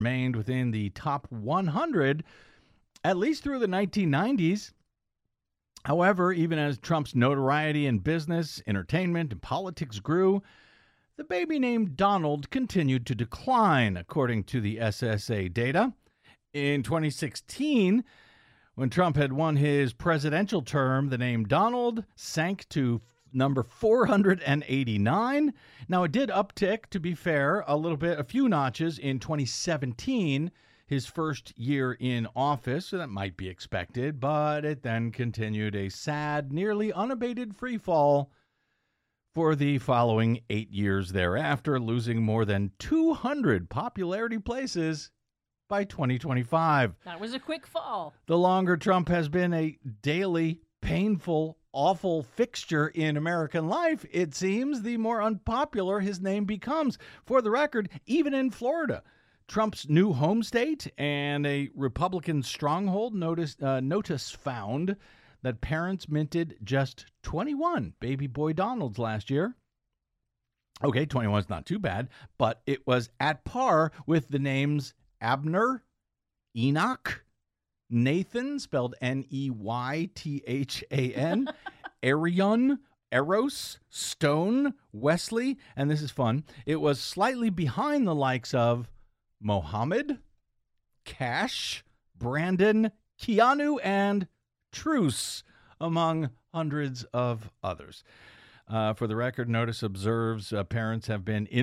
remained within the top 100 at least through the 1990s. However, even as Trump's notoriety in business, entertainment, and politics grew, the baby named Donald continued to decline, according to the SSA data. In 2016, when Trump had won his presidential term, the name Donald sank to number 489. Now, it did uptick, to be fair, a few notches in 2017, his first year in office, so that might be expected, but it then continued a sad, nearly unabated free fall for the following 8 years thereafter, losing more than 200 popularity places by 2025. That was a quick fall. The longer Trump has been a daily, painful, awful fixture in American life, it seems, the more unpopular his name becomes. For the record, even in Florida, Trump's new home state and a Republican stronghold, notice found that parents minted just 21 baby boy Donalds last year. Okay, 21 is not too bad, but it was at par with the names Abner, Enoch, Nathan, spelled Neythan, Arion, Eros, Stone, Wesley, and this is fun, it was slightly behind the likes of Mohammed, Cash, Brandon, Keanu, and Truce, among hundreds of others. For the record, notice observes parents have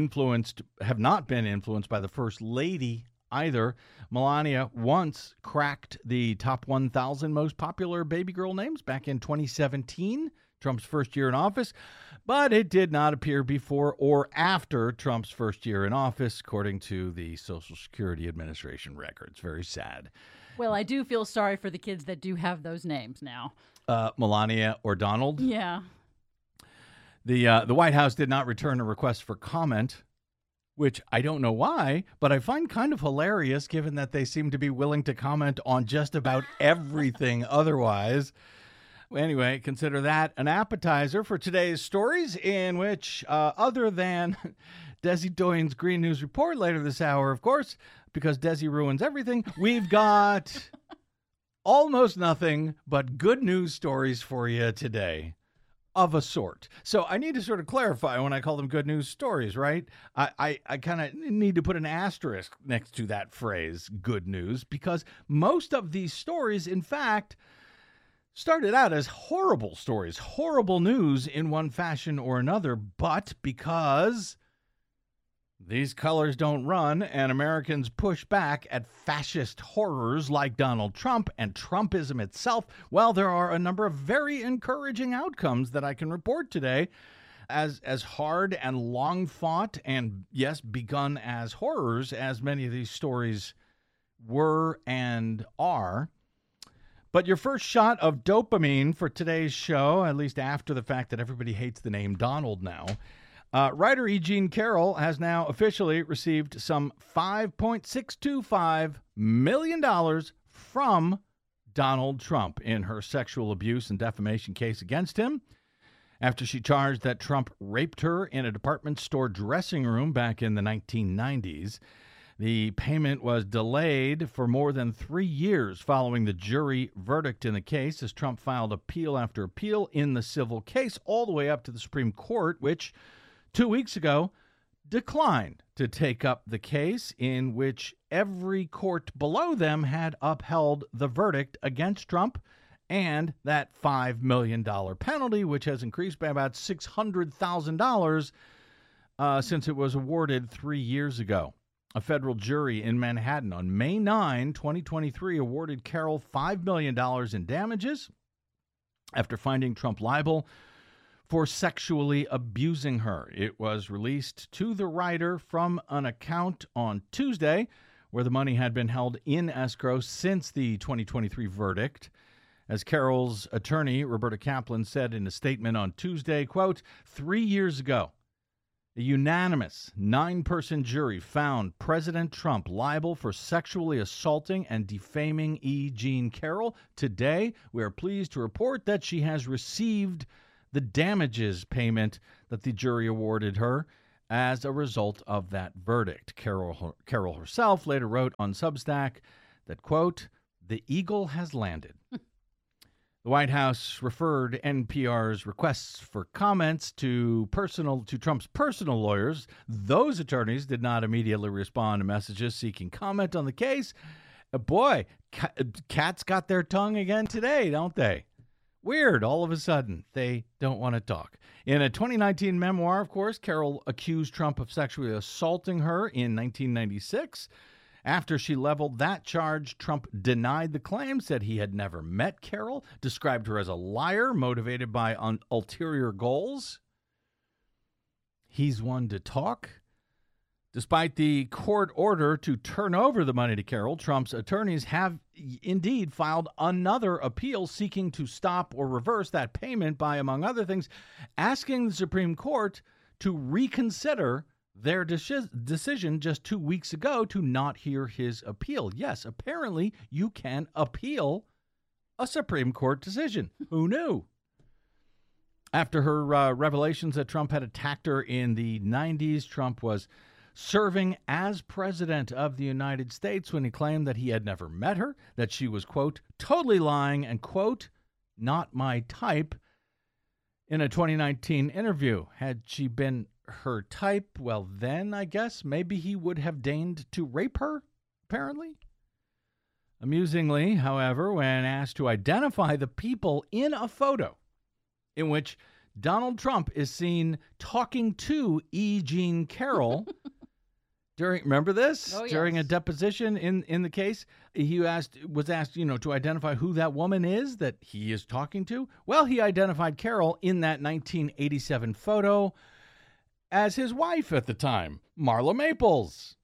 not been influenced by the First Lady either. Melania once cracked the top 1,000 most popular baby girl names back in 2017, Trump's first year in office, but it did not appear before or after Trump's first year in office, according to the Social Security Administration records. Very sad. Well, I do feel sorry for the kids that do have those names now. Melania or Donald? Yeah. The White House did not return a request for comment, which I don't know why, but I find kind of hilarious given that they seem to be willing to comment on just about everything otherwise. Anyway, consider that an appetizer for today's stories, in which, other than Desi Doyen's Green News Report later this hour, of course, because Desi ruins everything, we've got almost nothing but good news stories for you today. Of a sort. So I need to sort of clarify when I call them good news stories, right? I kind of need to put an asterisk next to that phrase, good news, because most of these stories, in fact, started out as horrible stories, horrible news in one fashion or another, but because these colors don't run and Americans push back at fascist horrors like Donald Trump and Trumpism itself, well, there are a number of very encouraging outcomes that I can report today. As hard and long fought and, yes, begun as horrors as many of these stories were and are. But your first shot of dopamine for today's show, at least after the fact that everybody hates the name Donald now, writer E. Jean Carroll has now officially received some $5.625 million from Donald Trump in her sexual abuse and defamation case against him, after she charged that Trump raped her in a department store dressing room back in the 1990s. The payment was delayed for more than 3 years following the jury verdict in the case, as Trump filed appeal after appeal in the civil case, all the way up to the Supreme Court, which 2 weeks ago declined to take up the case, in which every court below them had upheld the verdict against Trump and that $5 million penalty, which has increased by about $600,000 since it was awarded 3 years ago. A federal jury in Manhattan on May 9, 2023, awarded Carroll $5 million in damages after finding Trump liable for sexually abusing her. It was released to the writer from an account on Tuesday, where the money had been held in escrow since the 2023 verdict. As Carroll's attorney, Roberta Kaplan, said in a statement on Tuesday, quote, 3 years ago, a unanimous 9-person jury found President Trump liable for sexually assaulting and defaming E. Jean Carroll. Today, we are pleased to report that she has received the damages payment that the jury awarded her, as a result of that verdict. Carroll herself later wrote on Substack that, quote, "The eagle has landed." The White House referred NPR's requests for comments to Trump's personal lawyers. Those attorneys did not immediately respond to messages seeking comment on the case. Boy, cats got their tongue again today, don't they? Weird. All of a sudden, they don't want to talk. In a 2019 memoir, of course, Carroll accused Trump of sexually assaulting her in 1996. After she leveled that charge, Trump denied the claim, said he had never met Carroll, described her as a liar motivated by ulterior goals. He's one to talk. Despite the court order to turn over the money to Carroll, Trump's attorneys have indeed filed another appeal seeking to stop or reverse that payment by, among other things, asking the Supreme Court to reconsider their decision just 2 weeks ago to not hear his appeal. Yes, apparently you can appeal a Supreme Court decision. Who knew? After her revelations that Trump had attacked her in the 90s, Trump was serving as president of the United States when he claimed that he had never met her, that she was, quote, totally lying and, quote, not my type. In a 2019 interview, had she been her type, well, then I guess maybe he would have deigned to rape her, apparently. Amusingly, however, when asked to identify the people in a photo in which Donald Trump is seen talking to E. Jean Carroll remember this? Oh, yes. During a deposition in the case, he was asked, to identify who that woman is that he is talking to. Well, he identified Carroll in that 1987 photo as his wife at the time, Marla Maples.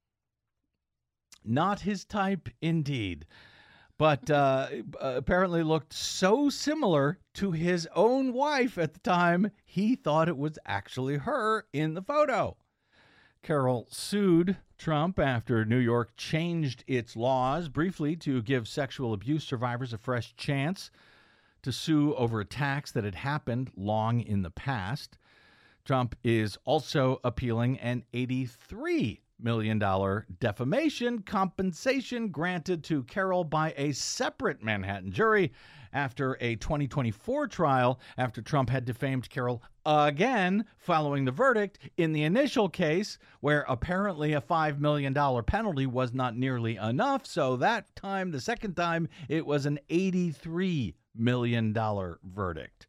Not his type, indeed, but apparently looked so similar to his own wife at the time, he thought it was actually her in the photo. Carroll sued Trump after New York changed its laws briefly to give sexual abuse survivors a fresh chance to sue over attacks that had happened long in the past. Trump is also appealing an $83 million defamation compensation granted to Carroll by a separate Manhattan jury after a 2024 trial after Trump had defamed Carroll again following the verdict in the initial case where apparently a $5 million penalty was not nearly enough. So that time, the second time, it was an $83 million verdict.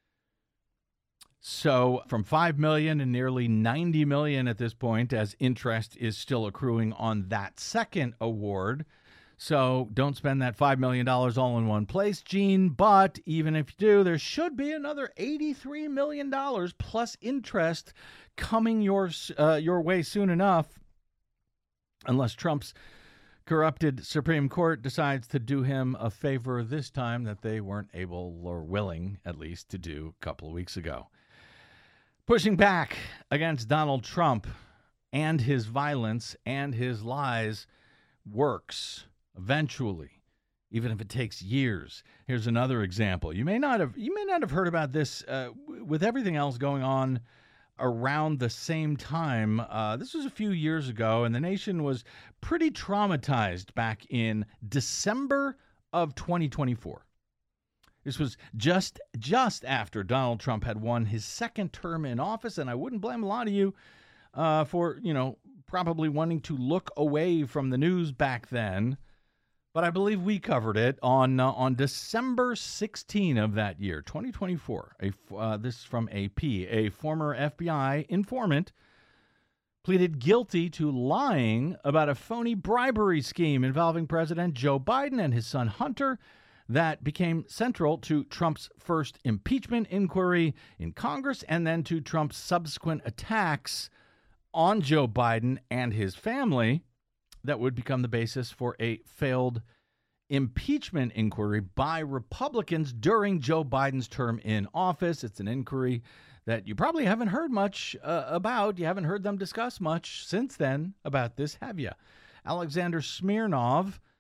So from $5 million and nearly $90 million at this point, as interest is still accruing on that second award. So don't spend that $5 million all in one place, Gene. But even if you do, there should be another $83 million plus interest coming your way soon enough, unless Trump's corrupted Supreme Court decides to do him a favor this time that they weren't able or willing, at least, to do a couple of weeks ago. Pushing back against Donald Trump and his violence and his lies works eventually, even if it takes years. Here's another example. You may not have heard about this with everything else going on around the same time. This was a few years ago, and the nation was pretty traumatized back in December of 2024. This was just after Donald Trump had won his second term in office, and I wouldn't blame a lot of you for, probably wanting to look away from the news back then. But I believe we covered it on December 16 of that year, 2024. This is from AP. A former FBI informant pleaded guilty to lying about a phony bribery scheme involving President Joe Biden and his son Hunter that became central to Trump's first impeachment inquiry in Congress and then to Trump's subsequent attacks on Joe Biden and his family that would become the basis for a failed impeachment inquiry by Republicans during Joe Biden's term in office. It's an inquiry that you probably haven't heard much about. You haven't heard them discuss much since then about this, have you? Alexander Smirnov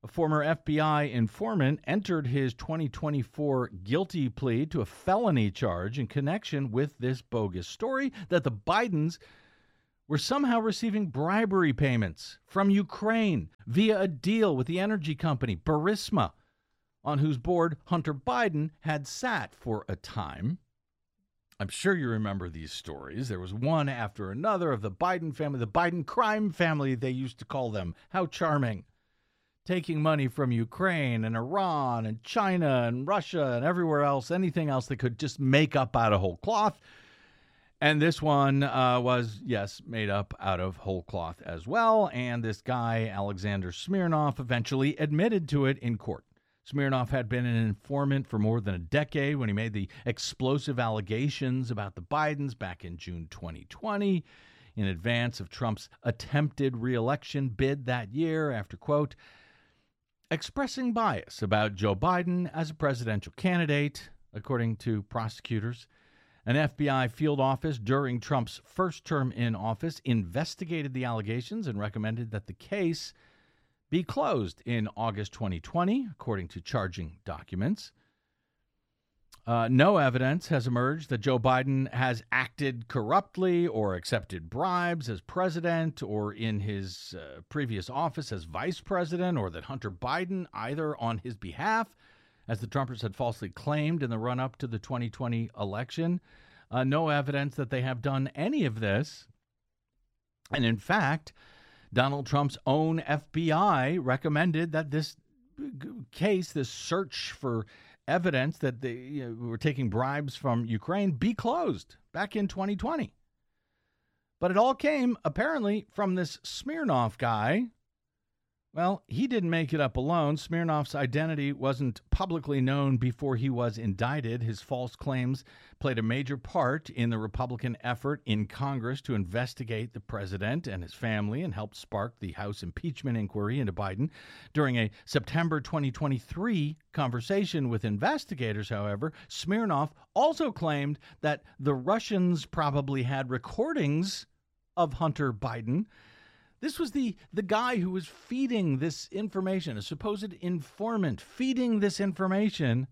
A former FBI informant entered his 2024 guilty plea to a felony charge in connection with this bogus story that the Bidens were somehow receiving bribery payments from Ukraine via a deal with the energy company Burisma, on whose board Hunter Biden had sat for a time. I'm sure you remember these stories. There was one after another of the Biden family, the Biden crime family, they used to call them. How charming. Taking money from Ukraine and Iran and China and Russia and everywhere else, anything else they could just make up out of whole cloth. And this one was, yes, made up out of whole cloth as well. And this guy, Alexander Smirnov, eventually admitted to it in court. Smirnov had been an informant for more than a decade when he made the explosive allegations about the Bidens back in June 2020, in advance of Trump's attempted re-election bid that year after, quote, expressing bias about Joe Biden as a presidential candidate, according to prosecutors. An FBI field office during Trump's first term in office investigated the allegations and recommended that the case be closed in August 2020, according to charging documents. No evidence has emerged that Joe Biden has acted corruptly or accepted bribes as president or in his previous office as vice president, or that Hunter Biden, either on his behalf, as the Trumpers had falsely claimed in the run-up to the 2020 election. No evidence that they have done any of this. And in fact, Donald Trump's own FBI recommended that this case, this search for evidence that they were taking bribes from Ukraine, be closed back in 2020. But it all came, apparently, from this Smirnov guy. Well, he didn't make it up alone. Smirnov's identity wasn't publicly known before he was indicted. His false claims played a major part in the Republican effort in Congress to investigate the president and his family and helped spark the House impeachment inquiry into Biden. During a September 2023 conversation with investigators, however, Smirnov also claimed that the Russians probably had recordings of Hunter Biden. This was the guy who was feeding this information, a supposed informant, feeding this information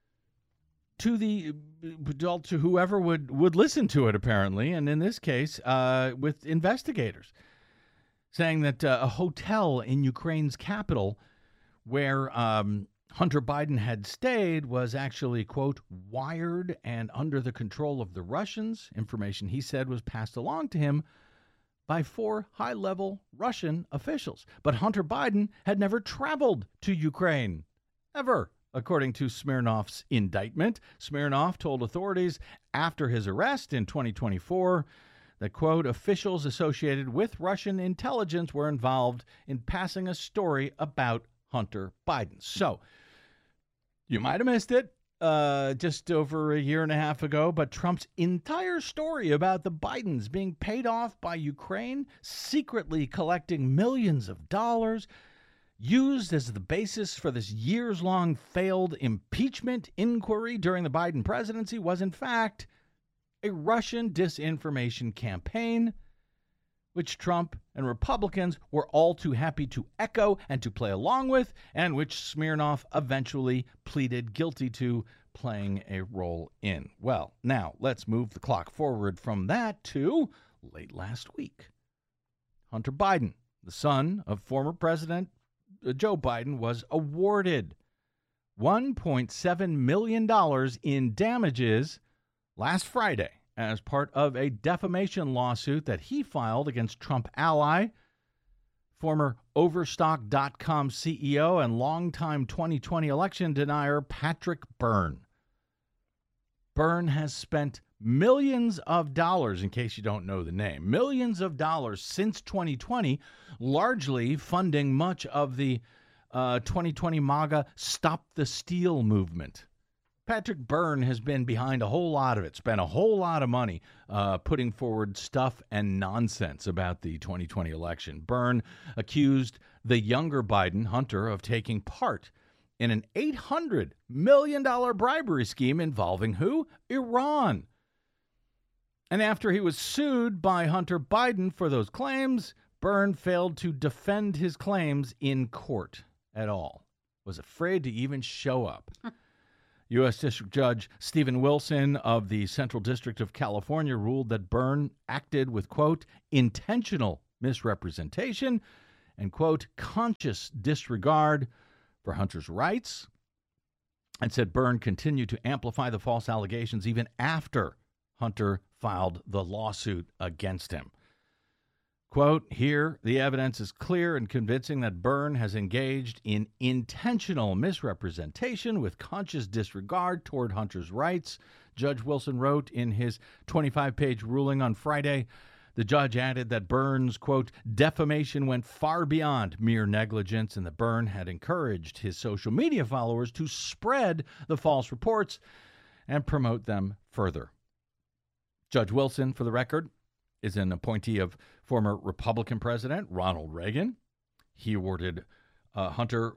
to whoever would listen to it, apparently, and in this case, with investigators, saying that a hotel in Ukraine's capital where Hunter Biden had stayed was actually, quote, wired and under the control of the Russians. Information he said was passed along to him by 4 high-level Russian officials. But Hunter Biden had never traveled to Ukraine, ever, according to Smirnov's indictment. Smirnov told authorities after his arrest in 2024 that, quote, officials associated with Russian intelligence were involved in passing a story about Hunter Biden. So, you might have missed it. Just over a year and a half ago, but Trump's entire story about the Bidens being paid off by Ukraine, secretly collecting millions of dollars, used as the basis for this years-long failed impeachment inquiry during the Biden presidency, was in fact a Russian disinformation campaign, which Trump and Republicans were all too happy to echo and to play along with, and which Smirnov eventually pleaded guilty to playing a role in. Well, now let's move the clock forward from that to late last week. Hunter Biden, the son of former President Joe Biden, was awarded $1.7 million in damages last Friday as part of a defamation lawsuit that he filed against Trump ally, former Overstock.com CEO and longtime 2020 election denier Patrick Byrne. Byrne has spent millions of dollars, in case you don't know the name, millions of dollars since 2020, largely funding much of the 2020 MAGA Stop the Steal movement. Patrick Byrne has been behind a whole lot of it, spent a whole lot of money putting forward stuff and nonsense about the 2020 election. Byrne accused the younger Biden, Hunter, of taking part in an $800 million bribery scheme involving who? Iran. And after he was sued by Hunter Biden for those claims, Byrne failed to defend his claims in court. at all, was afraid to even show up. U.S. District Judge Stephen Wilson of the Central District of California ruled that Byrne acted with, quote, intentional misrepresentation and, quote, conscious disregard for Hunter's rights, and said Byrne continued to amplify the false allegations even after Hunter filed the lawsuit against him. Quote, here, the evidence is clear and convincing that Byrne has engaged in intentional misrepresentation with conscious disregard toward Hunter's rights, Judge Wilson wrote in his 25-page ruling on Friday. The judge added that Byrne's, quote, defamation went far beyond mere negligence and that Byrne had encouraged his social media followers to spread the false reports and promote them further. Judge Wilson, for the record, is an appointee of former Republican President Ronald Reagan. He awarded Hunter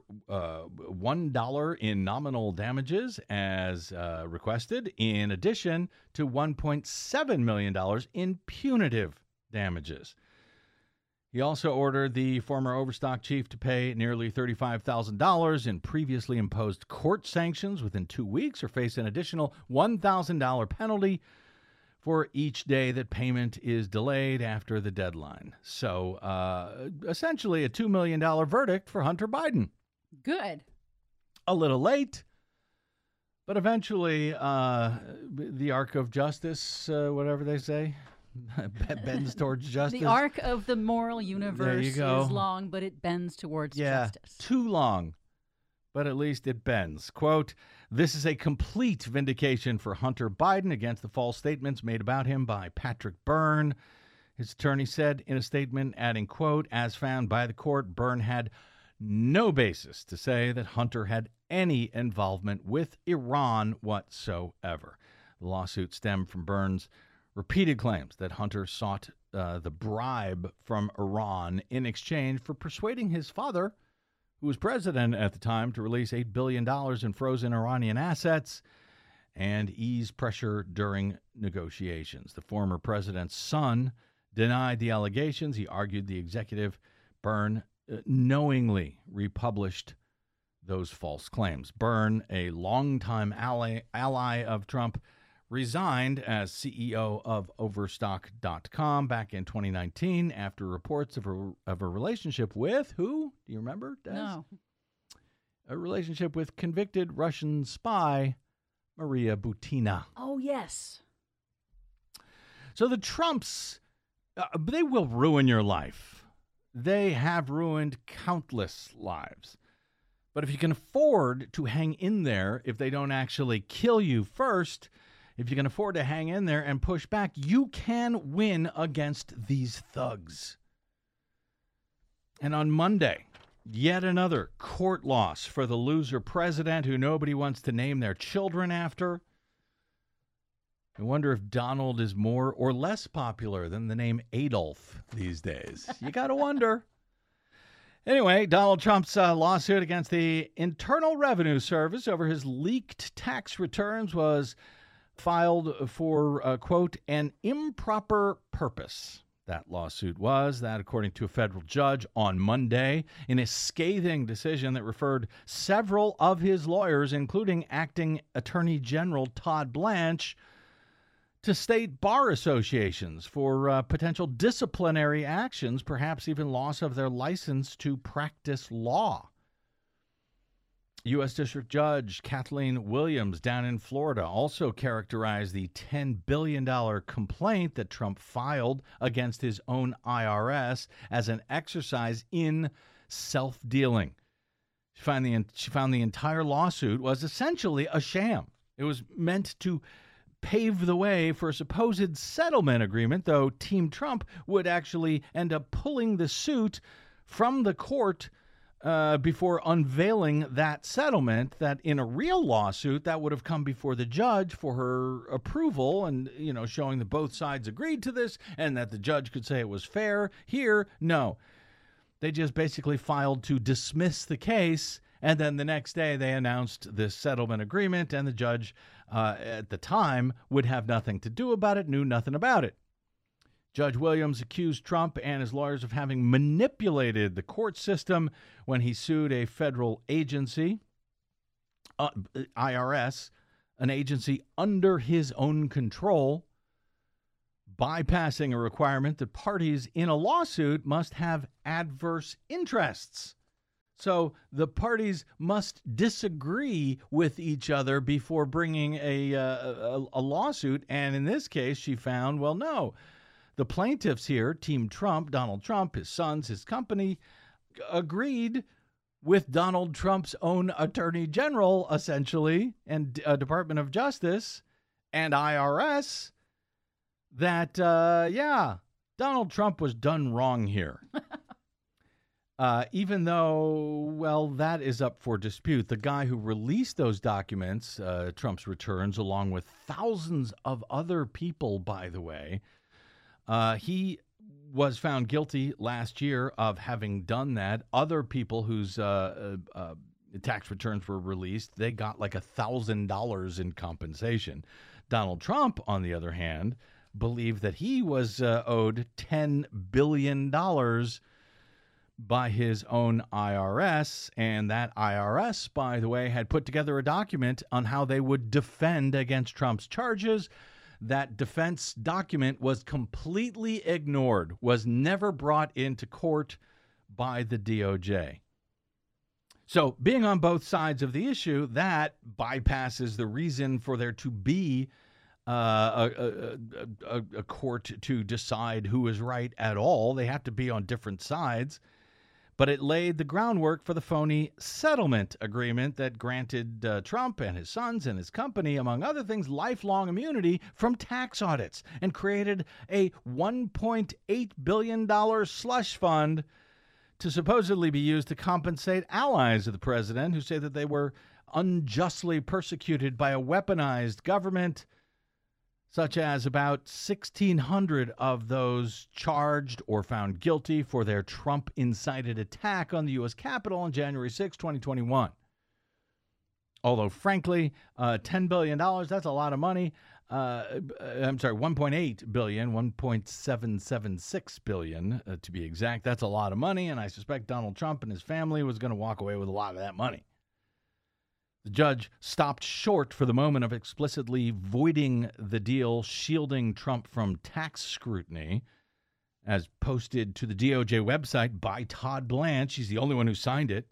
$1 in nominal damages as requested, in addition to $1.7 million in punitive damages. He also ordered the former Overstock chief to pay nearly $35,000 in previously imposed court sanctions within 2 weeks or face an additional $1,000 penalty for each day that payment is delayed after the deadline. So essentially a $2 million verdict for Hunter Biden. Good. A little late, but eventually the arc of justice, whatever they say, bends towards justice. The arc of the moral universe is long, but it bends towards justice. Too long, but at least it bends. Quote, this is a complete vindication for Hunter Biden against the false statements made about him by Patrick Byrne. His attorney said in a statement, adding, quote, as found by the court, Byrne had no basis to say that Hunter had any involvement with Iran whatsoever. The lawsuit stemmed from Byrne's repeated claims that Hunter sought the bribe from Iran in exchange for persuading his father, who was president at the time, to release $8 billion in frozen Iranian assets and ease pressure during negotiations. The former president's son denied the allegations. He argued the executive, Byrne, knowingly republished those false claims. Byrne, a longtime ally of Trump, resigned as CEO of Overstock.com back in 2019 after reports of a relationship with who? Do you remember, Des? No. A relationship with convicted Russian spy Maria Butina. Oh, yes. So the Trumps, they will ruin your life. They have ruined countless lives. But if you can afford to hang in there, if they don't actually kill you first, if you can afford to hang in there and push back, you can win against these thugs. And on Monday, yet another court loss for the loser president who nobody wants to name their children after. I wonder if Donald is more or less popular than the name Adolf these days. You got to wonder. Anyway, Donald Trump's lawsuit against the Internal Revenue Service over his leaked tax returns was filed for, quote, an improper purpose. That lawsuit was, that according to a federal judge on Monday, in a scathing decision that referred several of his lawyers, including acting Attorney General Todd Blanche, to state bar associations for potential disciplinary actions, perhaps even loss of their license to practice law. U.S. District Judge Kathleen Williams down in Florida also characterized the $10 billion complaint that Trump filed against his own IRS as an exercise in self-dealing. She found the entire lawsuit was essentially a sham. It was meant to pave the way for a supposed settlement agreement, though Team Trump would actually end up pulling the suit from the court before unveiling that settlement, that in a real lawsuit that would have come before the judge for her approval and, you know, showing that both sides agreed to this and that the judge could say it was fair. Here, no. They just basically filed to dismiss the case, and then the next day they announced this settlement agreement, and the judge at the time would have nothing to do about it, knew nothing about it. Judge Williams accused Trump and his lawyers of having manipulated the court system when he sued a federal agency, IRS, an agency under his own control, bypassing a requirement that parties in a lawsuit must have adverse interests. So the parties must disagree with each other before bringing a lawsuit. And in this case, she found, well, no. The plaintiffs here, Team Trump, Donald Trump, his sons, his company, agreed with Donald Trump's own attorney general, essentially, and Department of Justice and IRS that, Donald Trump was done wrong here. Even though, well, that is up for dispute. The guy who released those documents, Trump's returns, along with thousands of other people, by the way, he was found guilty last year of having done that. Other people whose tax returns were released, they got like $1,000 in compensation. Donald Trump, on the other hand, believed that he was owed $10 billion by his own IRS. And that IRS, by the way, had put together a document on how they would defend against Trump's charges. That defense document was completely ignored, was never brought into court by the DOJ. So being on both sides of the issue, that bypasses the reason for there to be a court to decide who is right at all. They have to be on different sides. But it laid the groundwork for the phony settlement agreement that granted Trump and his sons and his company, among other things, lifelong immunity from tax audits and created a $1.8 billion slush fund to supposedly be used to compensate allies of the president who say that they were unjustly persecuted by a weaponized government, such as about 1,600 of those charged or found guilty for their Trump-incited attack on the U.S. Capitol on January 6, 2021. Although, frankly, $10 billion, that's a lot of money. I'm sorry, $1.8 billion, $1.776 billion to be exact. That's a lot of money, and I suspect Donald Trump and his family was going to walk away with a lot of that money. The judge stopped short for the moment of explicitly voiding the deal, shielding Trump from tax scrutiny, as posted to the DOJ website by Todd Blanche. He's the only one who signed it.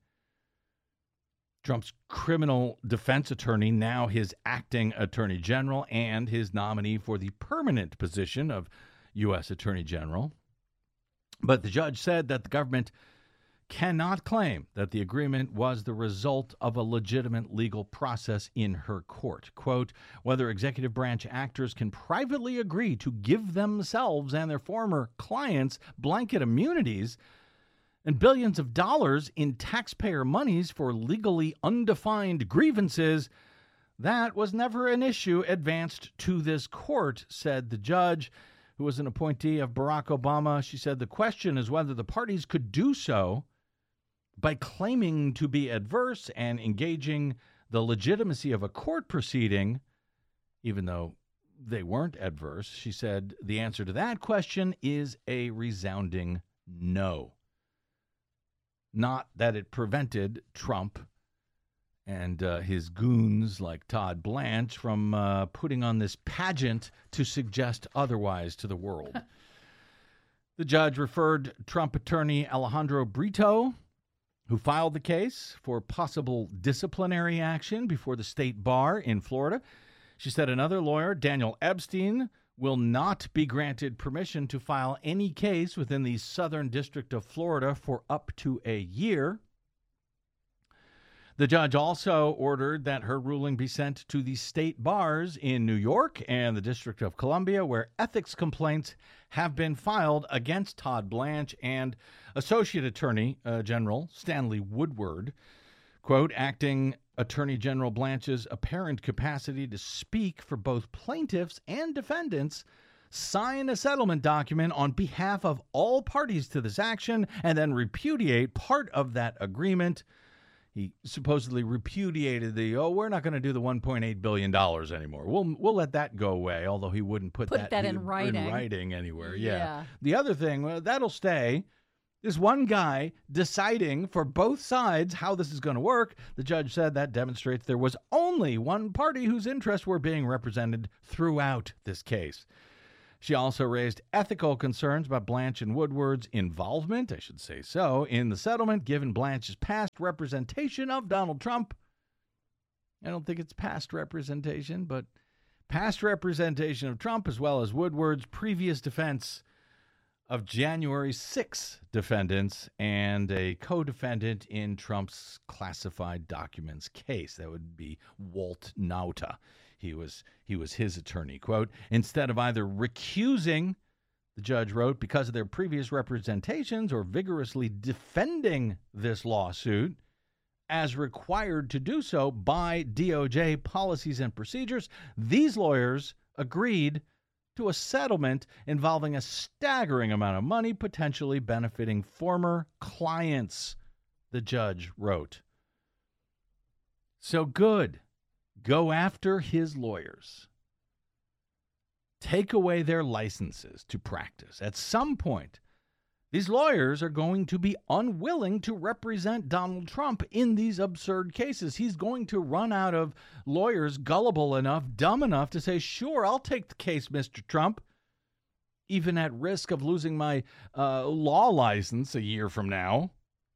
Trump's criminal defense attorney, now his acting attorney general, and his nominee for the permanent position of U.S. Attorney General. But the judge said that the government cannot claim that the agreement was the result of a legitimate legal process in her court. Quote, whether executive branch actors can privately agree to give themselves and their former clients blanket immunities and billions of dollars in taxpayer monies for legally undefined grievances, that was never an issue advanced to this court, said the judge, who was an appointee of Barack Obama. She said the question is whether the parties could do so by claiming to be adverse and engaging the legitimacy of a court proceeding, even though they weren't adverse. She said the answer to that question is a resounding no. Not that it prevented Trump and his goons like Todd Blanche from putting on this pageant to suggest otherwise to the world. The judge referred Trump attorney Alejandro Brito, who filed the case, for possible disciplinary action before the state bar in Florida. She said another lawyer, Daniel Epstein, will not be granted permission to file any case within the Southern District of Florida for up to a year. The judge also ordered that her ruling be sent to the state bars in New York and the District of Columbia, where ethics complaints have been filed against Todd Blanche and Associate Attorney General Stanley Woodward. Quote, acting Attorney General Blanche's apparent capacity to speak for both plaintiffs and defendants, sign a settlement document on behalf of all parties to this action, and then repudiate part of that agreement He supposedly repudiated we're not going to do the $1.8 billion anymore. We'll let that go away, although he wouldn't put that in writing. anywhere. Yeah. The other thing, that'll stay. This one guy deciding for both sides how this is going to work. The judge said that demonstrates there was only one party whose interests were being represented throughout this case. She also raised ethical concerns about Blanche and Woodward's involvement, I should say so, in the settlement, given Blanche's past representation of Donald Trump. I don't think it's past representation, but past representation of Trump, as well as Woodward's previous defense of January 6 defendants and a co-defendant in Trump's classified documents case. That would be Walt Nauta. He was his attorney. Quote, instead of either recusing, the judge wrote, because of their previous representations or vigorously defending this lawsuit as required to do so by DOJ policies and procedures, these lawyers agreed to a settlement involving a staggering amount of money potentially benefiting former clients, the judge wrote. So good. Go after his lawyers. Take away their licenses to practice. At some point, these lawyers are going to be unwilling to represent Donald Trump in these absurd cases. He's going to run out of lawyers gullible enough, dumb enough to say, sure, I'll take the case, Mr. Trump, even at risk of losing my law license a year from now.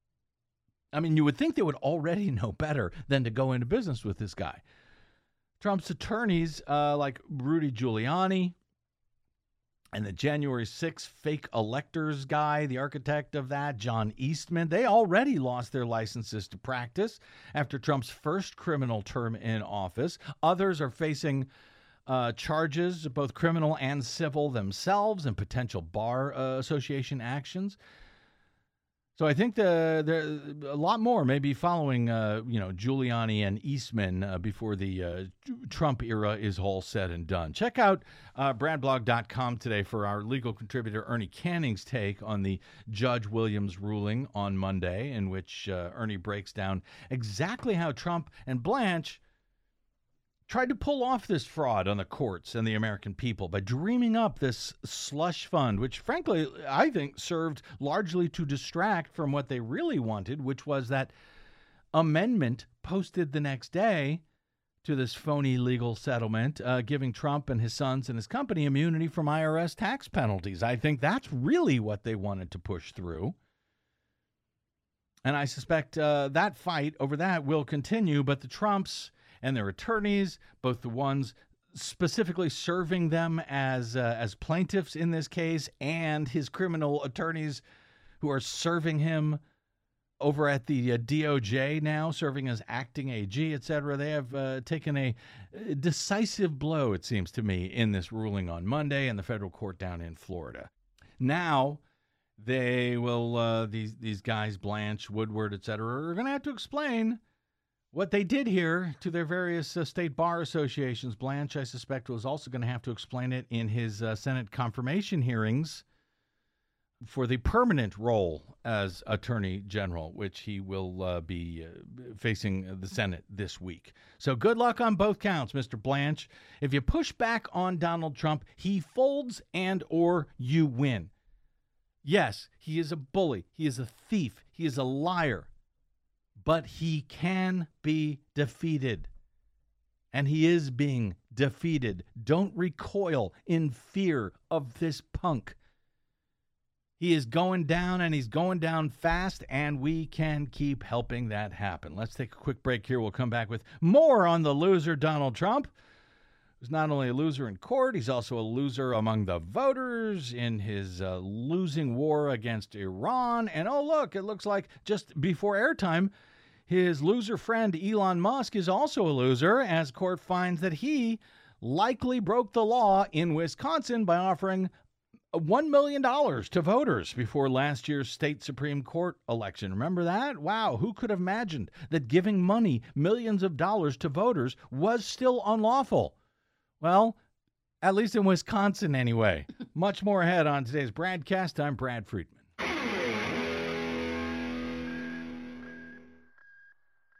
I mean, you would think they would already know better than to go into business with this guy. Trump's attorneys, like Rudy Giuliani, and the January 6th fake electors guy, the architect of that, John Eastman, they already lost their licenses to practice after Trump's first criminal term in office. Others are facing charges, both criminal and civil themselves, and potential bar association actions. So I think a lot more may be following, Giuliani and Eastman before the Trump era is all said and done. Check out BradBlog.com today for our legal contributor Ernie Canning's take on the Judge Williams ruling on Monday, in which Ernie breaks down exactly how Trump and Blanche tried to pull off this fraud on the courts and the American people by dreaming up this slush fund, which frankly I think served largely to distract from what they really wanted, which was that amendment posted the next day to this phony legal settlement, giving Trump and his sons and his company immunity from IRS tax penalties. I think that's really what they wanted to push through. And I suspect that fight over that will continue, but the Trumps and their attorneys, both the ones specifically serving them as plaintiffs in this case, and his criminal attorneys who are serving him over at the DOJ now, serving as acting AG, etc. They have taken a decisive blow, it seems to me, in this ruling on Monday in the federal court down in Florida. Now, they will, these guys, Blanche, Woodward, etc., are going to have to explain what they did here to their various state bar associations. Blanche, I suspect, was also going to have to explain it in his Senate confirmation hearings for the permanent role as Attorney General, which he will be facing the Senate this week. So good luck on both counts, Mr. Blanche. If you push back on Donald Trump, he folds and or you win. Yes, he is a bully. He is a thief. He is a liar. But he can be defeated. And he is being defeated. Don't recoil in fear of this punk. He is going down, and he's going down fast, and we can keep helping that happen. Let's take a quick break here. We'll come back with more on the loser, Donald Trump, who's not only a loser in court, he's also a loser among the voters in his losing war against Iran. And oh, look, it looks like just before airtime, his loser friend Elon Musk is also a loser, as court finds that he likely broke the law in Wisconsin by offering $1 million to voters before last year's state Supreme Court election. Remember that? Wow, who could have imagined that giving money, millions of dollars to voters, was still unlawful? Well, at least in Wisconsin anyway. Much more ahead on today's Bradcast. I'm Brad Friedman.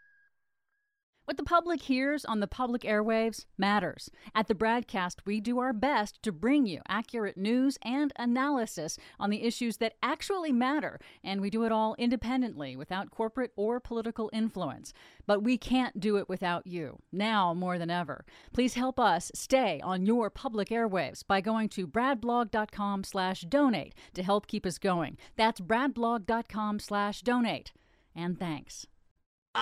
the public hears on the public airwaves matters. At the Bradcast, we do our best to bring you accurate news and analysis on the issues that actually matter, and we do it all independently without corporate or political influence. But we can't do it without you, now more than ever. Please help us stay on your public airwaves by going to bradblog.com/donate to help keep us going. That's bradblog.com/donate. And thanks.